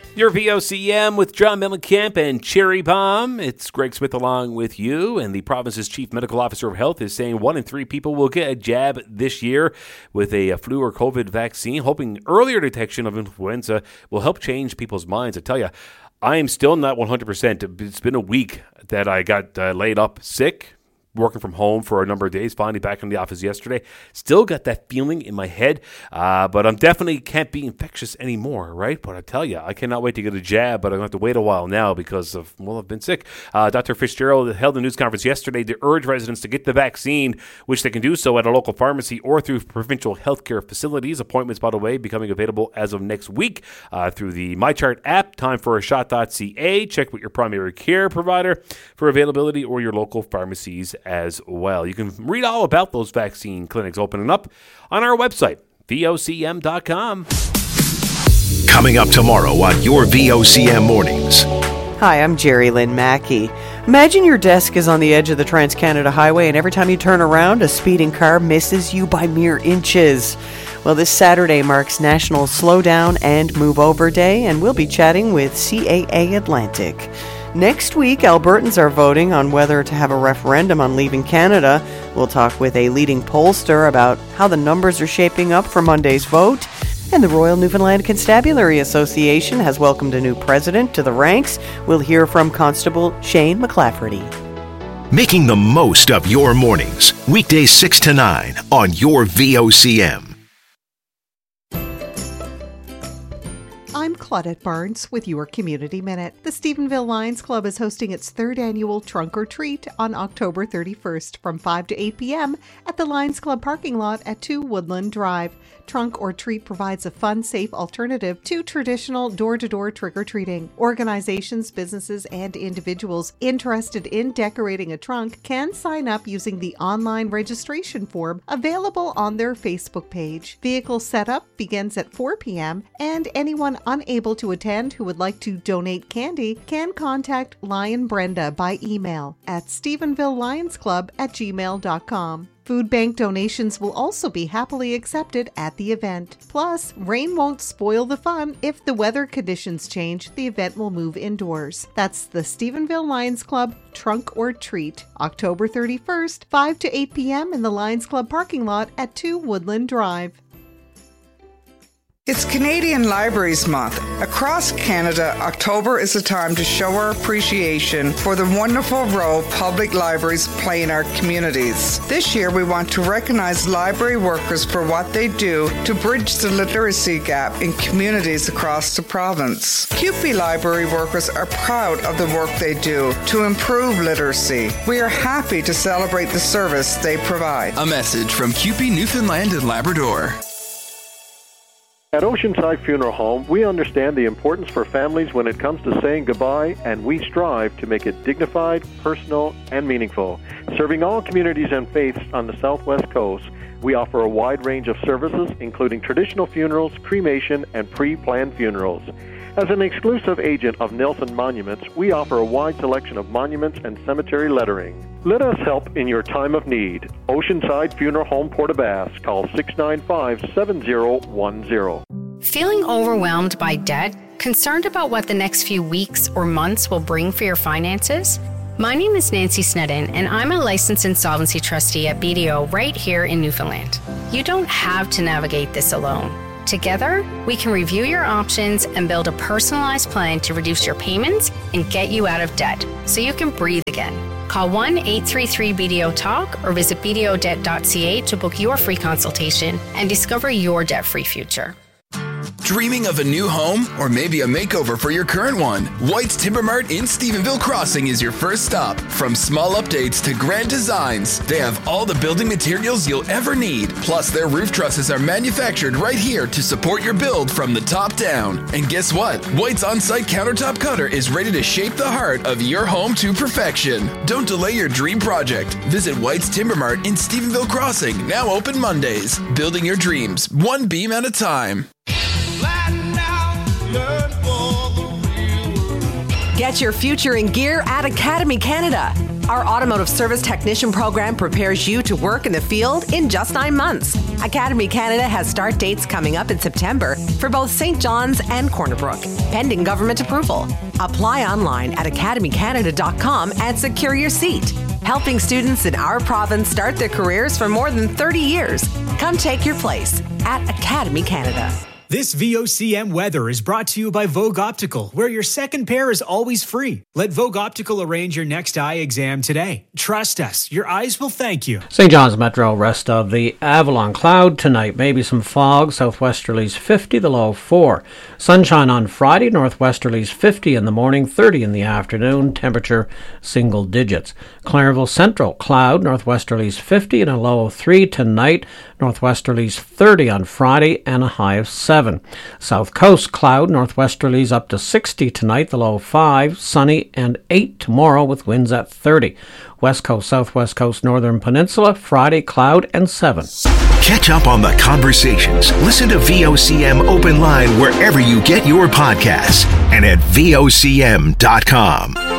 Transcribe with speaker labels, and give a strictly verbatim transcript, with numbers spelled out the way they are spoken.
Speaker 1: Your V O C M with John Mellencamp and Cherry Bomb. It's Greg Smith along with you, and the province's chief medical officer of health is saying one in three people will get a jab this year with a, a flu or COVID vaccine, hoping earlier detection of influenza will help change people's minds. I tell you, I am still not one hundred percent. It's been a week that I got uh, laid up sick, working from home for a number of days, finally back in the office yesterday. Still got that feeling in my head, uh, but I'm definitely can't be infectious anymore, right? But I tell you, I cannot wait to get a jab, but I'm going to have to wait a while now because of, well, I've been sick. Uh, Doctor Fitzgerald held a news conference yesterday to urge residents to get the vaccine, which they can do so at a local pharmacy or through provincial healthcare facilities. Appointments, by the way, becoming available as of next week uh, through the MyChart app. Time for a shot dot c a. Check with your primary care provider for availability or your local pharmacies as well. You can read all about those vaccine clinics opening up on our website, V O C M dot com.
Speaker 2: Coming up tomorrow on your V O C M Mornings.
Speaker 3: Hi, I'm Jerry Lynn Mackey. Imagine your desk is on the edge of the Trans-Canada Highway, and every time you turn around, a speeding car misses you by mere inches. Well, this Saturday marks National Slow Down and Move Over Day, and we'll be chatting with C A A Atlantic. Next week, Albertans are voting on whether to have a referendum on leaving Canada. We'll talk with a leading pollster about how the numbers are shaping up for Monday's vote. And the Royal Newfoundland Constabulary Association has welcomed a new president to the ranks. We'll hear from Constable Shane McLafferty.
Speaker 2: Making the most of your mornings. Weekdays six to nine on your V O C M.
Speaker 4: I'm Claudette Barnes with your Community Minute. The Stephenville Lions Club is hosting its third annual Trunk or Treat on October thirty-first from five to eight p.m. at the Lions Club parking lot at two Woodland Drive. Trunk or Treat provides a fun, safe alternative to traditional door-to-door trick-or-treating. Organizations, businesses, and individuals interested in decorating a trunk can sign up using the online registration form available on their Facebook page. Vehicle setup begins at four p.m. and anyone unable to attend who would like to donate candy can contact Lion Brenda by email at stephenville lions club at gmail dot com. Food bank donations will also be happily accepted at the event. Plus, rain won't spoil the fun. If the weather conditions change, the event will move indoors. That's the Stephenville Lions Club Trunk or Treat, October thirty-first, five to eight p.m. in the Lions Club parking lot at two Woodland Drive.
Speaker 5: It's Canadian Libraries Month. Across Canada, October is a time to show our appreciation for the wonderful role public libraries play in our communities. This year, we want to recognize library workers for what they do to bridge the literacy gap in communities across the province. C U P E library workers are proud of the work they do to improve literacy. We are happy to celebrate the service they provide.
Speaker 6: A message from C U P E Newfoundland and Labrador.
Speaker 7: At Oceanside Funeral Home, we understand the importance for families when it comes to saying goodbye, and we strive to make it dignified, personal, and meaningful. Serving all communities and faiths on the Southwest Coast, we offer a wide range of services, including traditional funerals, cremation, and pre-planned funerals. As an exclusive agent of Nelson Monuments, we offer a wide selection of monuments and cemetery lettering. Let us help in your time of need. Oceanside Funeral Home, Port-aux-Basques. Call six nine five, seven zero one zero.
Speaker 8: Feeling overwhelmed by debt? Concerned about what the next few weeks or months will bring for your finances? My name is Nancy Snedden, and I'm a licensed insolvency trustee at B D O right here in Newfoundland. You don't have to navigate this alone. Together, we can review your options and build a personalized plan to reduce your payments and get you out of debt so you can breathe again. Call one eight three three B D O talk or visit b d o debt dot c a to book your free consultation and discover your debt-free future.
Speaker 6: Dreaming of a new home or maybe a makeover for your current one? White's Timber Mart in Stephenville Crossing is your first stop. From small updates to grand designs, they have all the building materials you'll ever need. Plus, their roof trusses are manufactured right here to support your build from the top down. And guess what? White's on-site countertop cutter is ready to shape the heart of your home to perfection. Don't delay your dream project. Visit White's Timber Mart in Stephenville Crossing, now open Mondays. Building your dreams, one beam at a time.
Speaker 9: Get your future in gear at Academy Canada. Our automotive service technician program prepares you to work in the field in just nine months. Academy Canada has start dates coming up in September for both Saint John's and Corner Brook, pending government approval. Apply online at academy canada dot com and secure your seat. Helping students in our province start their careers for more than thirty years. Come take your place at Academy Canada.
Speaker 10: This V O C M weather is brought to you by Vogue Optical, where your second pair is always free. Let Vogue Optical arrange your next eye exam today. Trust us, your eyes will thank you.
Speaker 11: Saint John's Metro, rest of the Avalon. Cloud tonight, maybe some fog, southwesterlies fifty, the low four. Sunshine on Friday, northwesterlies fifty in the morning, thirty in the afternoon, temperature single digits. Clarenville Central, cloud, northwesterlies fifty and a low of three tonight, northwesterlies thirty on Friday and a high of seven. South Coast, cloud, northwesterlies up to sixty tonight, the low five, sunny and eight tomorrow with winds at thirty. West Coast, Southwest Coast, Northern Peninsula, Friday, cloud and seven.
Speaker 2: Catch up on the conversations. Listen to V O C M Open Line wherever you get your podcasts and at V O C M dot com.